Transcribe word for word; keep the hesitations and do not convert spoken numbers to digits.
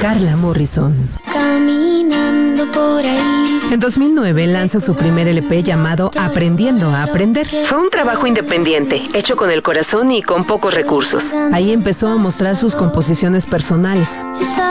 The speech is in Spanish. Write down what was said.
Carla Morrison. Caminando por ahí. En dos mil nueve lanza su primer L P llamado Aprendiendo a Aprender. Fue un trabajo independiente, hecho con el corazón y con pocos recursos. Ahí empezó a mostrar sus composiciones personales.